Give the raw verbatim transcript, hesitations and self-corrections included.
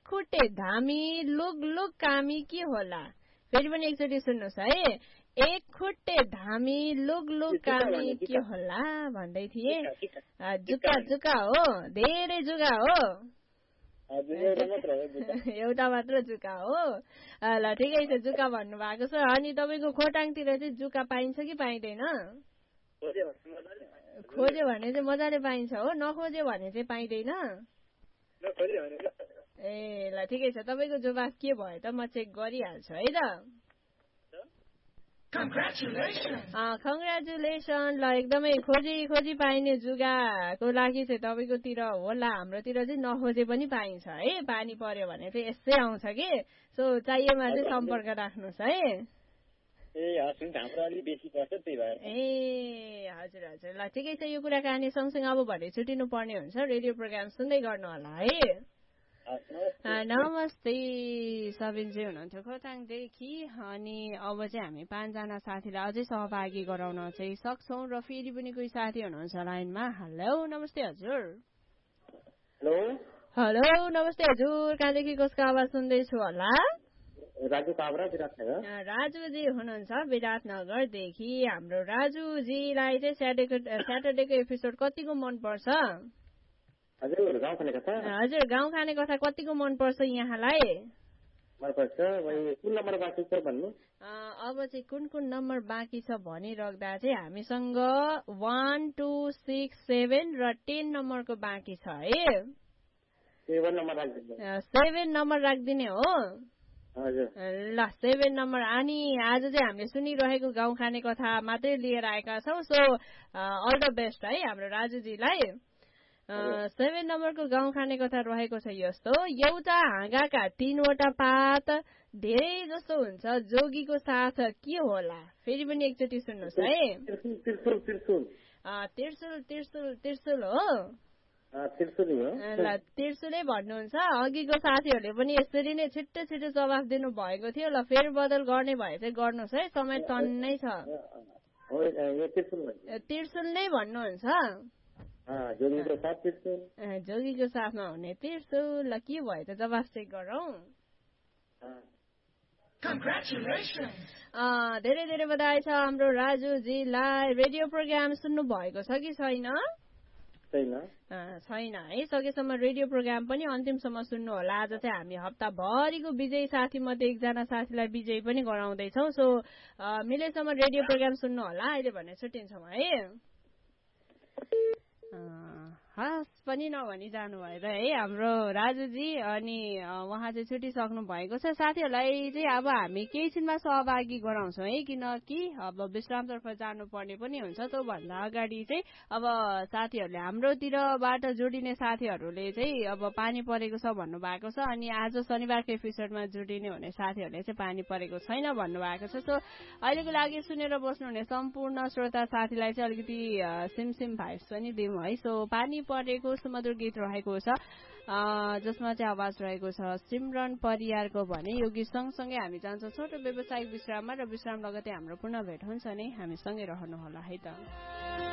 खुट्टे धामी लुग लुग कामी के होला फेरि पनि एकचोटि सुन्नुहोस् है एक खुट्टे धामी लुग लुग कामी के होला भन्दै थिए जुका जुका हो धेरै जुका हो एउटा मात्र जुका हो ल ठिकै छ जुका भन्नु भएको छ अनि तपाईँको खोटाङतिर चाहिँ जुका पाइन्छ कि पाइँदैन खोज्यो भने चाहिँ मजाले पाइन्छ हो नखोज्यो भने चाहिँ पाइँदैन ए ल ठिकै छ तपाईँको जवाफ के भयो त म चेक गरिहाल्छु है त कङ्ग्रेचुलेसन ल एकदमै खोजी खोजी पाइने जुगाको लागि चाहिँ तपाईँकोतिर होला हाम्रोतिर चाहिँ नखोजे पनि पाइन्छ है पानी पर्यो भने चाहिँ यसै आउँछ कि सो चाहिएमा चाहिँ सम्पर्क राख्नुहोस् है ए हजुर हजुर ल ठिकै छ यो कुराकानी सँगसँगै अब भने छुटिनु पर्ने हुन्छ रेडियो प्रोग्राम सुन्दै गर्नु होला है नमस्ते सबिनजी हुनुहुन्थ्यो खोटाङदेखि अनि अब चाहिँ हामी पाँचजना साथीलाई अझै सहभागी गराउन चाहिँ सक्छौँ र फेरि पनि कोही साथी हुनुहुन्छ लाइनमा हेलो नमस्ते हजुर हेलो हेलो नमस्ते हजुर कहाँदेखि कसको आवाज सुन्दैछु होला राजु काभ्रा विराटनगर राजुजी हुनुहुन्छ विराटनगरदेखि हाम्रो राजुजीलाई चाहिँ स्याटरडेको स्याटरडेको एपिसोड कतिको मनपर्छ हजुर गाउँ खाने कथा हजुर गाउँ खाने कथा कतिको मनपर्छ यहाँलाई मनपर्छ कुन नम्बर बाँकी छ भन्नु अब चाहिँ कुन कुन नम्बर बाँकी छ भनिराख्दा चाहिँ हामीसँग वान टू सिक्स सेभेन र टेन नम्बरको बाँकी छ है सेभेन नम्बर राखिदिनु सेभेन नम्बर राखिदिने हो हजुर ल सेभेन नम्बर अनि आज चाहिँ हामीले सुनिरहेको गाउँ खाने कथा मात्रै लिएर आएका छौँ सो अल द बेस्ट है हाम्रो राजुजीलाई सेभेन नम्बरको गाउँ खाने कथा रहेको छ यस्तो एउटा हाँगाका तीनवटा पात धेरै जस्तो हुन्छ जोगीको साथ के होला फेरि पनि एकचोटि सुन्नुहोस् है त्रिशुल त्रिशुल त्रिशुल हो ल त्रिशुलै भन्नुहुन्छ अघिको साथीहरूले पनि यसरी नै छिट्टो छिट्टो जवाफ दिनु भएको थियो ल फेरि बदल गर्ने भए चाहिँ गर्नुहोस् है समय टन्नै छ त्रिशुल नै भन्नुहुन्छ जोगीको साथमा हुने त्रिशुल ल के भयो त जवाफ चेक गरौँ धेरै धेरै बधाई छ हाम्रो राजुजीलाई रेडियो प्रोग्राम सुन्नु भएको छ कि छैन छैन है सकेसम्म रेडियो प्रोग्राम पनि अन्तिमसम्म सुन्नु होला आज चाहिँ हामी हप्ताभरिको विजयी साथी मध्ये एकजना साथीलाई विजयी पनि गराउँदैछौँ सो मिलेसम्म रेडियो प्रोग्राम सुन्नु होला अहिले भने छुट्टिन्छौँ है हस् पनि नभनी जानु भएर है हाम्रो राजुजी अनि उहाँ चाहिँ छुटिसक्नु भएको छ साथीहरूलाई चाहिँ अब हामी केही छिनमा सहभागी गराउँछौँ है किनकि अब विश्रामतर्फ जानुपर्ने पनि हुन्छ त्योभन्दा अगाडि चाहिँ अब साथीहरूले हाम्रोतिरबाट जोडिने साथीहरूले चाहिँ अब पानी परेको छ भन्नुभएको छ अनि आज शनिबारको एपिसोडमा जोडिने हुने साथीहरूले चाहिँ पानी परेको छैन भन्नुभएको छ सो अहिलेको लागि सुनेर बस्नुहुने सम्पूर्ण श्रोता साथीलाई चाहिँ अलिकति सिमसिम भाइब्स पनि दिउँ है सो पानी परेको सुमधुर गीत रहेको छ जसमा चाहिँ आवाज रहेको छ सिमरन परियारको भने यो गीत सँगसँगै हामी जान्छौँ छोटो व्यावसायिक विश्राममा र विश्राम लगतै हाम्रो पुनः भेट हुन्छ नै हामी सँगै रहनु होला है त।